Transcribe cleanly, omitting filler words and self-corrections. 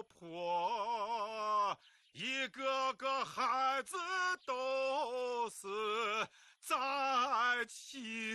婆，一个个孩子都是在起